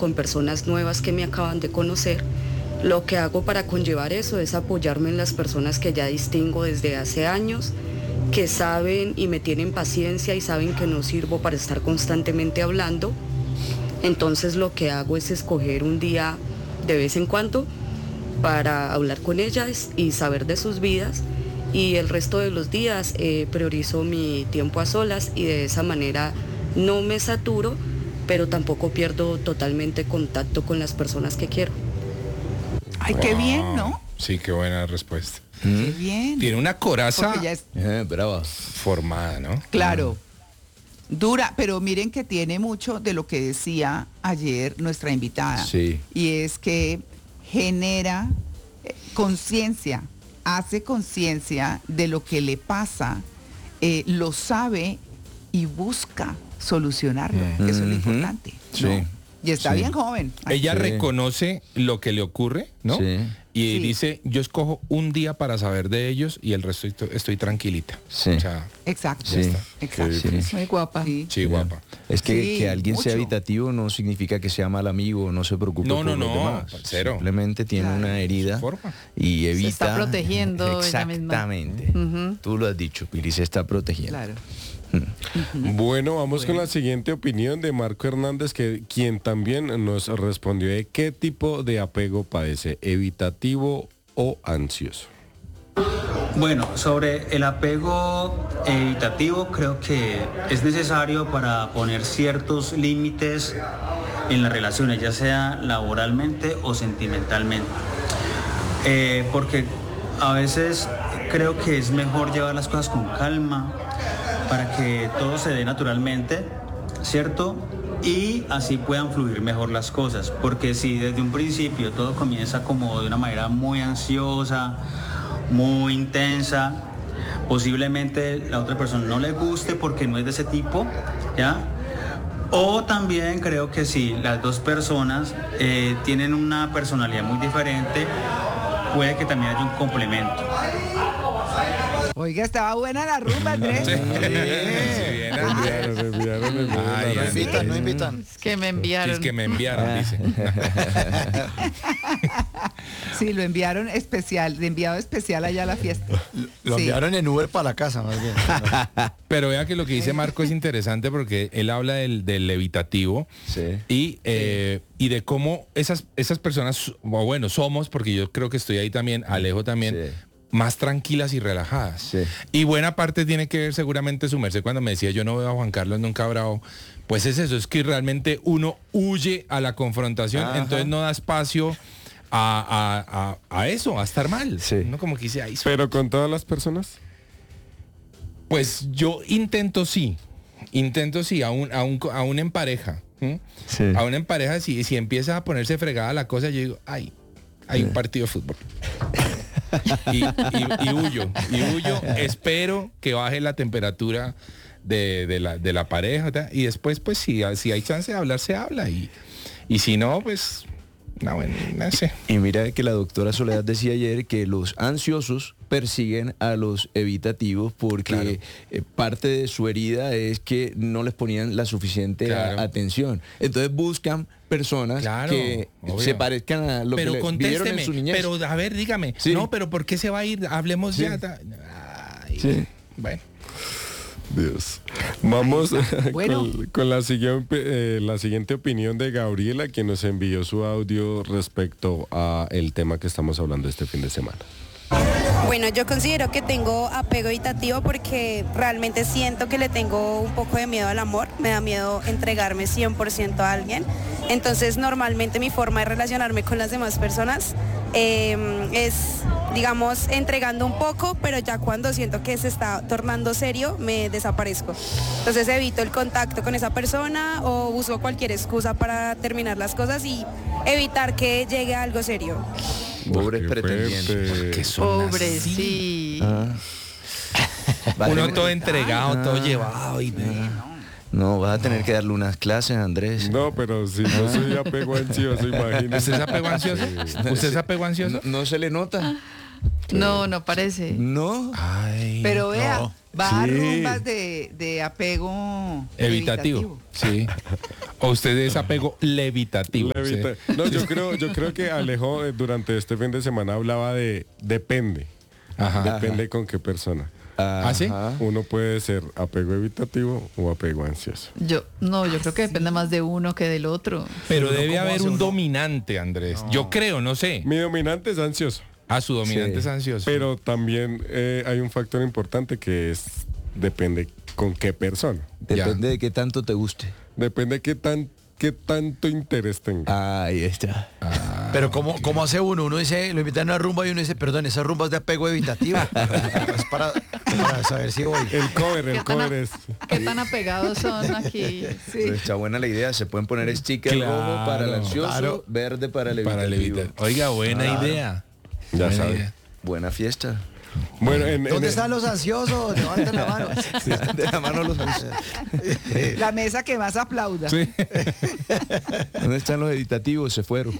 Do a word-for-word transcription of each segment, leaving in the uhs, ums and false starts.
con personas nuevas que me acaban de conocer. Lo que hago para conllevar eso es apoyarme en las personas que ya distingo desde hace años, que saben y me tienen paciencia y saben que no sirvo para estar constantemente hablando. Entonces lo que hago es escoger un día de vez en cuando para hablar con ellas y saber de sus vidas, y el resto de los días eh, priorizo mi tiempo a solas y de esa manera no me saturo, pero tampoco pierdo totalmente contacto con las personas que quiero. Ay, qué bien, ¿no? Sí, qué buena respuesta. Qué bien. Tiene una coraza Porque ya es- Eh, brava. formada, ¿no? Claro. Dura, pero miren que tiene mucho de lo que decía ayer nuestra invitada. Sí. Y es que genera eh, conciencia, hace conciencia de lo que le pasa, eh, lo sabe y busca solucionarlo. Mm. Eso es lo Ujú. importante. Sí. ¿no? Y está Sí. bien joven. Ella Sí. reconoce lo que le ocurre, ¿no? Sí. Y Sí. dice, yo escojo un día para saber de ellos y el resto estoy, estoy tranquilita. Sí. O sea, Exacto. Sí. Exacto. Sí. Muy guapa. Sí. sí, guapa. Es que, Sí, que alguien sea mucho. evitativo no significa que sea mal amigo, no se preocupe No, por no, los no, demás. cero. Simplemente tiene Claro. una herida Su forma. y evita. está protegiendo ella misma. Exactamente. Ujú. Tú lo has dicho, Pili, se está protegiendo. Claro. Bueno, vamos con la siguiente opinión de Marco Hernández, que quien también nos respondió de qué tipo de apego padece, evitativo o ansioso. Bueno, sobre el apego evitativo, creo que es necesario para poner ciertos límites en las relaciones, ya sea laboralmente o sentimentalmente. Eh, porque a veces creo que es mejor llevar las cosas con calma para que todo se dé naturalmente, ¿cierto? Y así puedan fluir mejor las cosas. Porque si desde un principio todo comienza como de una manera muy ansiosa, muy intensa, posiblemente la otra persona no le guste porque no es de ese tipo, ¿ya? O también creo que si las dos personas eh, tienen una personalidad muy diferente, puede que también haya un complemento. Oiga, estaba buena la rumba, Andrés. Sí, bien, Andrés. Enviaron, enviaron, enviaron Ay, la- no invitan, no invitan. Es que me Sí, enviaron. es que me enviaron, dice. Sí, lo enviaron especial, de enviado especial allá a la fiesta. Lo Sí. enviaron en Uber para la casa, más bien. Pero vea que lo que dice Marco es interesante porque él habla del, del evitativo Sí. y, eh, y de cómo esas, esas personas, o bueno, somos, porque yo creo que estoy ahí también, Alejo también, Sí. más tranquilas y relajadas. Sí. Y buena parte tiene que ver seguramente su merced cuando me decía yo no veo a Juan Carlos nunca bravo. Pues es eso, es que realmente uno huye a la confrontación, Ajá. entonces no da espacio a, a- a- a eso, a estar mal. Sí. Uno como que dice, "Ay, Pero con todas las personas. pues yo intento sí, intento sí, aún, aún, aún en pareja. ¿m? Sí. Aún en pareja, si, si empieza a ponerse fregada la cosa, yo digo, ay, hay un partido de fútbol. y, y- y huyo, y huyo, espero que baje la temperatura de, de la, de la pareja, ¿ta? Y después, pues si, si hay chance de hablar, se habla. Y, y si no, pues, no, bueno, no sé. Y mira que la doctora Soledad decía ayer que los ansiosos persiguen a los evitativos porque Claro. eh, parte de su herida es que no les ponían la suficiente Claro. a- atención. Entonces buscan personas Claro, que obvio. se parezcan a lo Pero que le vivieron en contésteme, su niñez. pero a ver, dígame, Sí. no, pero ¿por qué se va a ir? Hablemos Sí. ya. ta- Ay, Sí. Bueno. Dios. Vamos Bueno. con, con la, siguiente, eh, la siguiente opinión de Gabriela, quien nos envió su audio respecto a el tema que estamos hablando este fin de semana. Bueno, yo considero que tengo apego evitativo porque realmente siento que le tengo un poco de miedo al amor, me da miedo entregarme cien por ciento a alguien. Entonces, normalmente mi forma de relacionarme con las demás personas eh, es, digamos, entregando un poco, pero ya cuando siento que se está tornando serio, me desaparezco. Entonces, evito el contacto con esa persona o uso cualquier excusa para terminar las cosas y evitar que llegue a algo serio. Pobres Qué pretendientes. fuerte. Que son Pobre, así. sí. Ah. Va a Uno tener- todo entregado, todo Ah. llevado y No, vas a tener que darle unas clases, Andrés. No, pero si no soy apego ansioso, imagínese. ¿Usted es apego ansioso? ¿Usted es apego ansioso? No, no se le nota. No, no parece. ¿No? Ay, Pero vea, no. va a Sí. rumbas de, de apego evitativo. Sí. O usted es apego levitativo. Levita- sí. No, yo creo, yo creo que Alejo eh, durante este fin de semana hablaba de depende. Ajá. Depende con qué persona. ¿Ah, sí? Ajá. Uno puede ser apego evitativo o apego ansioso. Yo, no, yo creo que depende más de uno que del otro. Pero Uno debe cómo haber hace un uno. dominante, Andrés. Yo creo, no sé. Mi dominante es ansioso, Ah, su dominante Sí. es ansioso. pero también eh, hay un factor importante que es depende con qué persona. Depende de qué tanto te guste. Depende qué tan qué tanto interés tenga. Ahí está. Pero ¿cómo, ¿cómo hace uno? Uno dice, lo invitan a una rumba y uno dice, perdón, esa rumba es de apego evitativo. Es para, para saber si voy. El cover, ¿Qué el tan cover a- es. ¿Qué tan apegados son aquí? Pero está buena la idea. Se pueden poner sticker Claro, rojo para el ansioso, claro. verde para el Para el evitativo. evitar. Oiga, buena idea. Ya Buena sabe. idea. Buena fiesta. Bueno, en, ¿Dónde en- están los ansiosos? Levanten la mano. De la mano los La mesa que más aplauda. Sí. ¿Dónde están los evitativos? Se fueron.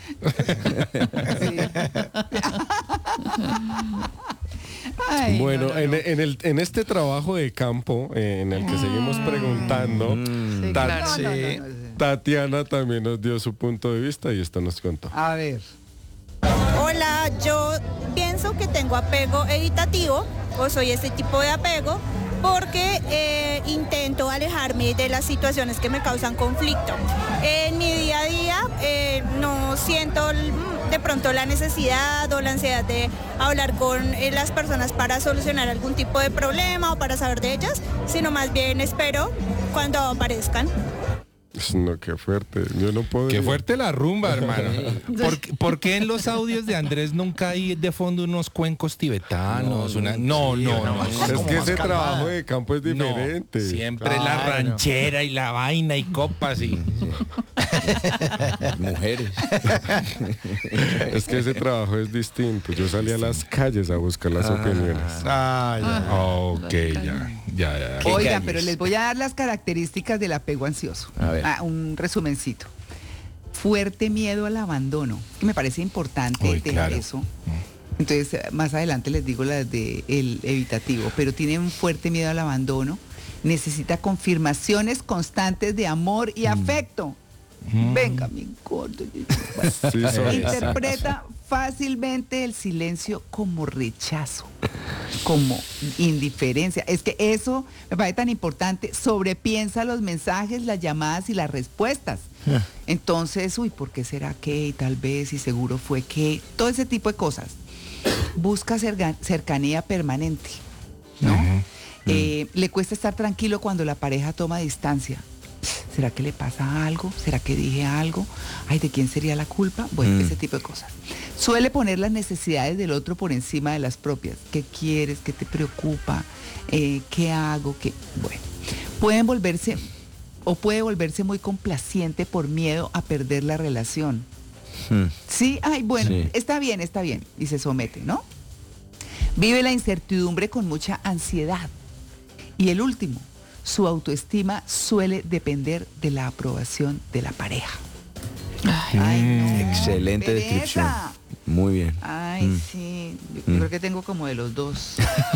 Ay, no, Bueno, no, en, no. en el, en este trabajo de campo eh, en el que seguimos preguntando, Sí, Ta- claro. No, no, no, Sí. no, no. Tatiana también nos dio su punto de vista y esto nos contó. A ver. Hola, yo pienso que tengo apego evitativo o soy este tipo de apego porque eh, intento alejarme de las situaciones que me causan conflicto. En mi día a día eh, no siento l- de pronto la necesidad o la ansiedad de hablar con eh, las personas para solucionar algún tipo de problema o para saber de ellas, sino más bien espero cuando aparezcan. No, qué fuerte. Yo no puedo. Qué fuerte la rumba, hermano. ¿Por, qué- por qué en los audios de Andrés nunca hay de fondo unos cuencos tibetanos? Una... No, no, no. Es como que más ese calmada. trabajo de campo es No, diferente. siempre la Claro. ranchera y la vaina y copas y... Mujeres. Es que ese trabajo es distinto. Yo salí a las calles a buscar las opiniones. Ay, ay. Ok, ya, ya, ya. ¿Qué Oigan, calles? pero les voy a dar las características del apego ansioso. A ver. Ah, un resumencito. Fuerte miedo al abandono. Que me parece importante Uy, dejar claro. eso. Entonces, eh, más adelante les digo las de el evitativo, pero tiene un fuerte miedo al abandono. Necesita confirmaciones constantes de amor y afecto. Venga, mi gordo. Sí, son- Interpreta fácilmente el silencio como rechazo, como indiferencia. Es que eso me parece tan importante. Sobrepiensa los mensajes, las llamadas y las respuestas. Entonces, uy, ¿por qué será que? Y tal vez, y seguro fue que. Todo ese tipo de cosas. Busca cerga- cercanía permanente, ¿no? Eh, le cuesta estar tranquilo cuando la pareja toma distancia. ¿Será que le pasa algo? ¿Será que dije algo? Ay, ¿de quién sería la culpa? Bueno, Mm. ese tipo de cosas. Suele poner las necesidades del otro por encima de las propias. ¿Qué quieres? ¿Qué te preocupa? Eh, ¿Qué hago? ¿Qué? Bueno, pueden volverse o puede volverse muy complaciente por miedo a perder la relación. Hmm. Sí, ay, bueno, Sí. está bien, está bien. Y se somete, ¿no? Vive la incertidumbre con mucha ansiedad. Y el último, su autoestima suele depender de la aprobación de la pareja. Ay, no, Excelente pereza. descripción. Muy bien. Ay, Mm. sí. Yo Mm. creo que tengo como de los dos.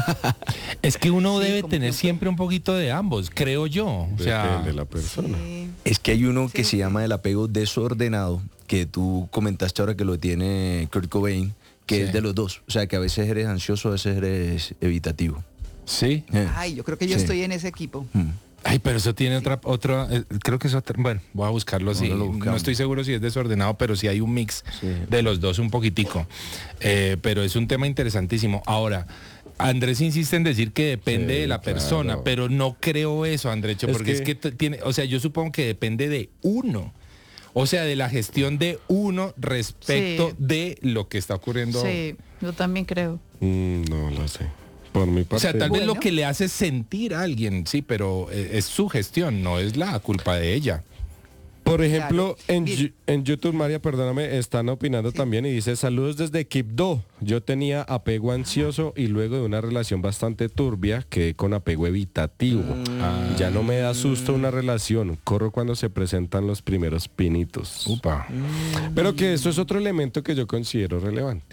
Es que uno Sí, debe como tener que- siempre un poquito de ambos, creo yo. O sea, Depende de la persona. Sí. Es que hay uno que Sí, se llama el apego desordenado, que tú comentaste ahora que lo tiene Kurt Cobain, que Sí. es de los dos. O sea, que a veces eres ansioso, a veces eres evitativo. sí. Eh. Ay, yo creo que yo Sí. estoy en ese equipo. Hmm. Ay, pero eso tiene otra, otra, eh, creo que es otra, bueno, voy a buscarlo así. Ahora lo No buscamos. estoy seguro si es desordenado, pero sí hay un mix Sí. de los dos un poquitico. Eh, pero es un tema interesantísimo. Ahora, Andrés insiste en decir que depende Sí, de la claro. persona, pero no creo eso, Andrecho, Es porque es que- que t- tiene, o sea, yo supongo que depende de uno. O sea, de la gestión de uno respecto Sí. de lo que está ocurriendo. Sí, yo también creo. Mm, no lo sé. Por mi O parte. sea, tal vez lo Bueno. que le hace sentir a alguien, sí, pero eh, es su gestión, no es la culpa de ella. Por ejemplo, Claro. en, Bien. Yu- en YouTube, María, perdóname, están opinando también y dice, saludos desde Quibdó. Yo tenía apego ansioso y luego de una relación bastante turbia quedé con apego evitativo. Ah. Ya no me da susto una relación, corro cuando se presentan los primeros pinitos. Upa. Pero que eso es otro elemento que yo considero relevante.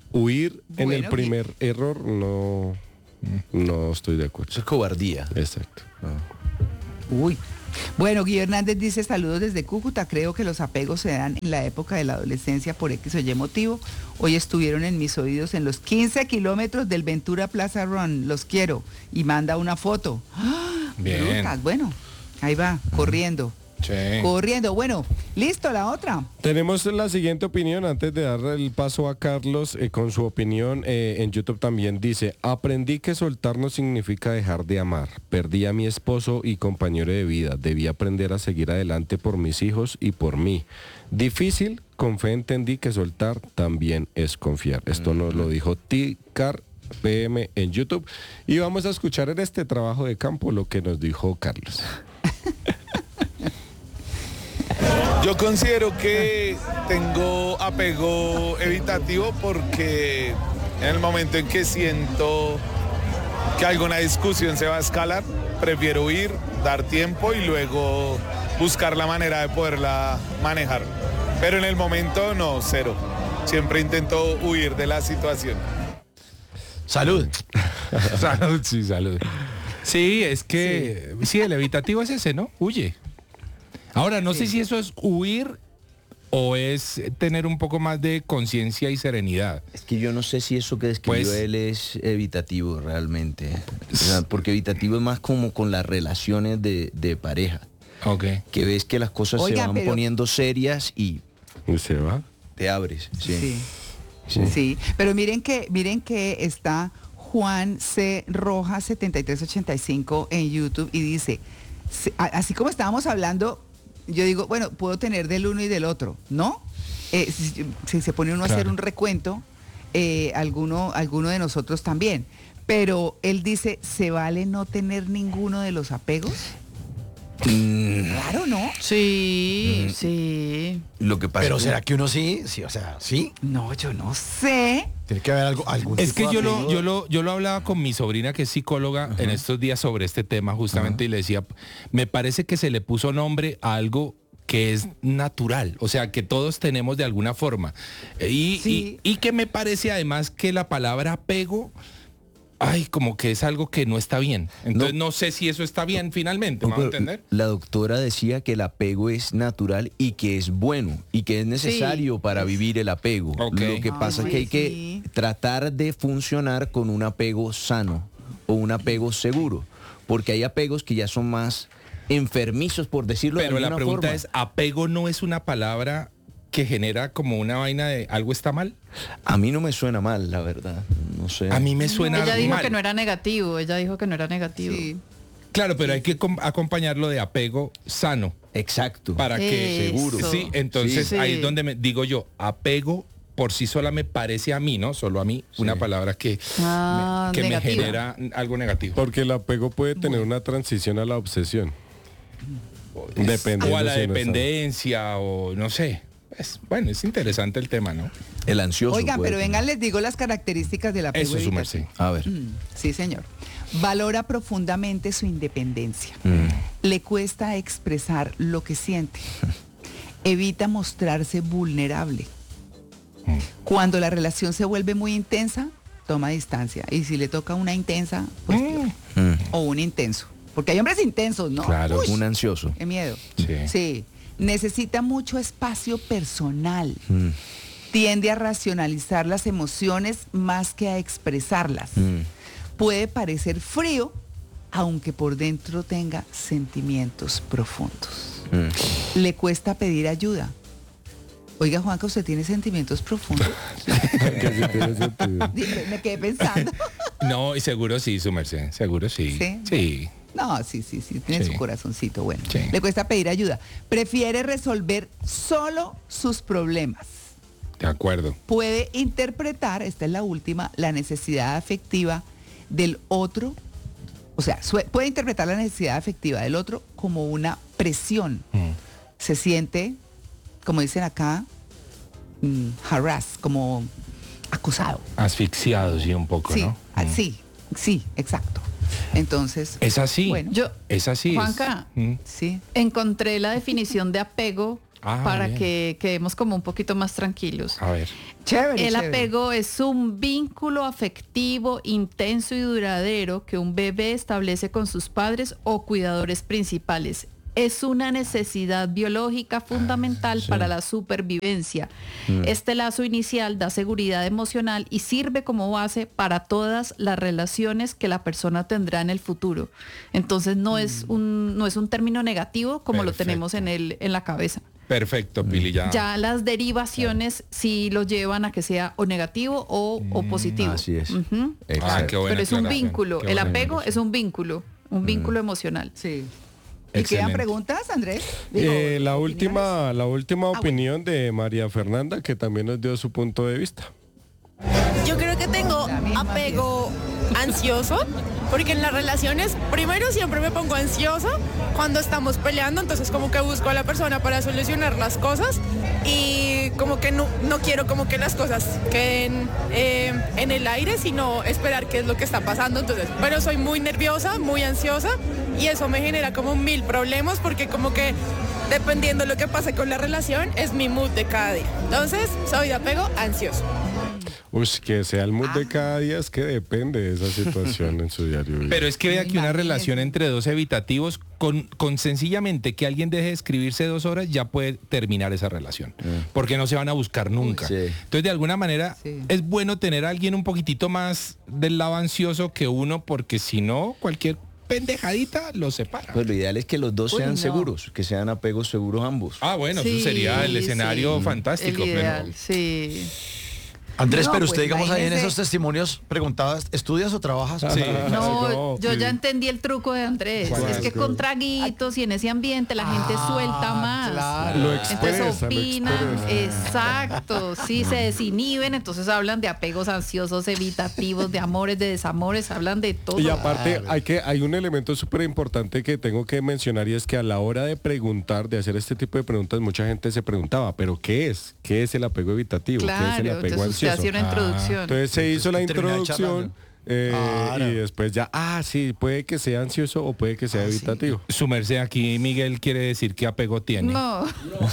huir en Bueno, el primer error, no, no estoy de acuerdo. Eso es cobardía. Exacto. Uy. Bueno, Guillermo Hernández dice saludos desde Cúcuta. Creo que los apegos se dan en la época de la adolescencia por X o Y motivo. Hoy estuvieron en mis oídos en los quince kilómetros del Ventura Plaza Run. Los quiero. Y manda una foto. ¡Ah! Bien. Brutas. Bueno, ahí va, corriendo. Sí. Corriendo. Bueno, listo, la otra. Tenemos la siguiente opinión antes de dar el paso a Carlos eh, con su opinión eh, en YouTube también dice: aprendí que soltar no significa dejar de amar. Perdí a mi esposo y compañero de vida. Debí aprender a seguir adelante por mis hijos y por mí. Difícil, con fe entendí que soltar también es confiar. Esto nos lo dijo Ticar P M en YouTube. Y vamos a escuchar en este trabajo de campo lo que nos dijo Carlos. Yo considero que tengo apego evitativo porque en el momento en que siento que alguna discusión se va a escalar, prefiero huir, dar tiempo y luego buscar la manera de poderla manejar. Pero en el momento no, cero. Siempre intento huir de la situación. Salud. Salud, sí, salud. Sí, es que, sí. sí, el evitativo es ese, ¿no? Huye. Ahora, no sí. sé si eso es huir o es tener un poco más de conciencia y serenidad. Es que yo no sé si eso que describió pues, él es evitativo realmente. O sea, porque evitativo es más como con las relaciones de, de pareja. Okay. Que ves que las cosas Oiga, se van pero... poniendo serias y... ¿Y se va? Te abres. Sí. Sí. Sí. sí. Pero miren que, miren que está Juan C. Rojas setenta y tres ochenta y cinco en YouTube y dice, así como estábamos hablando... Yo digo, bueno, puedo tener del uno y del otro, ¿no? Eh, si, si se pone uno claro. a hacer un recuento, eh, alguno, alguno de nosotros también. Pero él dice, ¿se vale no tener ninguno de los apegos? Mm. Claro, ¿no? Sí, mm. sí. Lo que pasa Pero es ¿será que uno sí? Sí, o sea, ¿sí? No, yo no sé. Tiene que haber algo, algún Es que tipo yo de lo, apego. yo lo, yo lo hablaba con mi sobrina que es psicóloga uh-huh. en estos días sobre este tema justamente uh-huh. y le decía, me parece que se le puso nombre a algo que es natural, o sea, que todos tenemos de alguna forma. Y, sí. y, y que me parece además que la palabra apego, ay, como que es algo que no está bien. Entonces no, no sé si eso está bien finalmente, ¿me va a entender? La doctora decía que el apego es natural y que es bueno y que es necesario sí. para vivir el apego. Okay. Lo que pasa es que hay sí. que tratar de funcionar con un apego sano o un apego seguro, porque hay apegos que ya son más enfermizos, por decirlo Pero de alguna la pregunta forma. es, ¿apego no es una palabra que genera como una vaina de algo está mal? A mí no me suena mal, la verdad. No sé. A mí me suena mal. Ella dijo mal. que no era negativo, ella dijo que no era negativo. Sí. Claro, pero hay que acompañarlo de apego sano. Exacto. Para que seguro. Sí, entonces sí. ahí es donde me digo yo, apego por sí sola me parece a mí, ¿no? Solo a mí, sí. una palabra que, ah, me, que me genera algo negativo. Porque el apego puede tener una transición a la obsesión. Dependiendo o a la si dependencia no o no sé. Es, bueno, es interesante el tema, ¿no? El ansioso. Oigan, pero tener. vengan, les digo las características del apego. Eso es su merced. A ver. Mm, sí, señor. Valora profundamente su independencia. Mm. Le cuesta expresar lo que siente. Evita mostrarse vulnerable. Mm. Cuando la relación se vuelve muy intensa, toma distancia. Y si le toca una intensa, pues mm. o un intenso. Porque hay hombres intensos, ¿no? Claro, Uy, un ansioso. Qué miedo. Sí. Sí. Necesita mucho espacio personal. Mm. Tiende a racionalizar las emociones más que a expresarlas. Mm. Puede parecer frío, aunque por dentro tenga sentimientos profundos. Mm. Le cuesta pedir ayuda. Oiga, Juanca, ¿usted tiene sentimientos profundos? Me quedé pensando. No, y seguro sí, su merced. Seguro sí. Sí. Sí. No, sí, sí, sí, tiene sí. su corazoncito, bueno. Sí. Le cuesta pedir ayuda. Prefiere resolver solo sus problemas. De acuerdo. Puede interpretar, esta es la última, la necesidad afectiva del otro, o sea, puede interpretar la necesidad afectiva del otro como una presión. Mm. Se siente, como dicen acá, mm, harass, como acusado. Asfixiado, sí, un poco, sí, ¿no? Ah, mm. Sí, sí, exacto. Entonces, es así. Bueno, yo, es así. Juanca, es. sí. Encontré la definición de apego Ah, para bien. que quedemos como un poquito más tranquilos. A ver. Chévere, El chévere. apego es un vínculo afectivo intenso y duradero que un bebé establece con sus padres o cuidadores principales. Es una necesidad biológica fundamental Ah, sí. para la supervivencia. Mm. Este lazo inicial da seguridad emocional y sirve como base para todas las relaciones que la persona tendrá en el futuro. Entonces no es un, no es un término negativo como lo Perfecto. tenemos en, el, en la cabeza. Perfecto, Pili, ya. Ya las derivaciones sí lo llevan a que sea o negativo o, o positivo. Así es. Ujú. Ah, qué buena Pero es un aclaración, vínculo. qué El buena apego aclaración. es un vínculo, un vínculo emocional. Sí. ¿Y Excelente. quedan preguntas, Andrés? Digo, Eh, la opiniones. última, la última bueno. opinión de María Fernanda, que también nos dio su punto de vista. Yo creo que tengo La misma apego ansioso, porque en las relaciones, primero siempre me pongo ansiosa cuando estamos peleando, entonces como que busco a la persona para solucionar las cosas y como que no, no quiero como que las cosas queden eh, en el aire, sino esperar qué es lo que está pasando, entonces, pero soy muy nerviosa, muy ansiosa y eso me genera como mil problemas porque como que dependiendo de lo que pase con la relación es mi mood de cada día, entonces soy de apego ansioso. Uy, que sea el mood Ah. de cada día, es que depende de esa situación en su diario vivir. Pero es que vea que una Imagínese. relación entre dos evitativos, con, con sencillamente que alguien deje de escribirse dos horas, ya puede terminar esa relación. Porque no se van a buscar nunca. Sí. Entonces, de alguna manera, Sí. es bueno tener a alguien un poquitito más del lado ansioso que uno, porque si no, cualquier pendejadita lo separa. Pues lo ideal es que los dos Uy, sean no. seguros, que sean apegos seguros ambos. Ah, bueno, Sí, eso sería el escenario sí. fantástico. El pero- ideal, sí. Andrés, No, pero pues usted, digamos, ahí en imagínese. esos testimonios preguntabas, ¿estudias o trabajas? Sí. No, No, yo sí. ya entendí el truco de Andrés. ¿Cuál Es es? que con traguitos y en ese ambiente la gente Ah, suelta más. claro. Lo Entonces expresa, lo opinan, expresa. exacto, sí, se desinhiben, entonces hablan de apegos ansiosos, evitativos, de amores, de desamores, hablan de todo. Y aparte hay que hay un elemento súper importante que tengo que mencionar y es que a la hora de preguntar, de hacer este tipo de preguntas, mucha gente se preguntaba, ¿pero qué es? ¿Qué es el apego evitativo? ¿Qué es el Claro, apego entonces usted ansioso? hacía una introducción. Entonces se hizo la Entonces, terminar introducción charlando. eh, Claro. y después ya, ah, sí, puede que sea ansioso o puede que sea evitativo. Su merced aquí, Miguel, quiere decir qué apego tiene. No,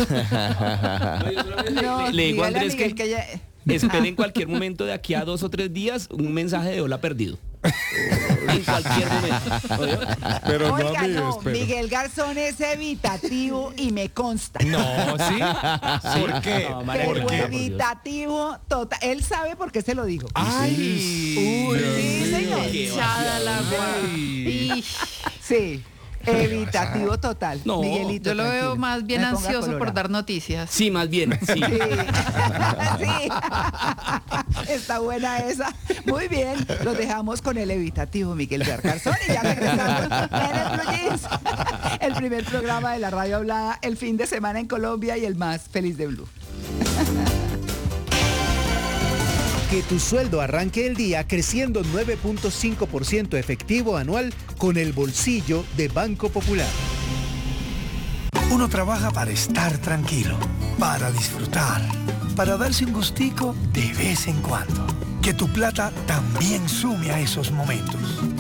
No, Le digo a dígale Andrés Miguel que- ya- Espera en cualquier momento de aquí a dos o tres días un mensaje de hola perdido. En cualquier momento. ¿oyó? Pero no Oiga, a mí, no, espero. Miguel Garzón es evitativo y me consta. No, ¿sí? ¿Por qué? No, María, Pero ¿por qué? Por Dios. evitativo total. Él sabe por qué se lo digo. Ay. Uy, sí, señor. Qué echada la agua. Ay. Y Sí, evitativo total. No, Miguelito, yo lo veo tranquilo. más bien Me ponga ansioso por colorado. dar noticias. Sí, más bien, sí. Sí. Sí. Está buena esa. Muy bien, lo dejamos con el evitativo Miguel Garzón y ya regresamos en el Blue Jeans. El primer programa de la radio hablada el fin de semana en Colombia y el más feliz de Blue. Que tu sueldo arranque el día creciendo nueve punto cinco por ciento efectivo anual con el bolsillo de Banco Popular. Uno trabaja para estar tranquilo, para disfrutar, para darse un gustico de vez en cuando. Que tu plata también sume a esos momentos.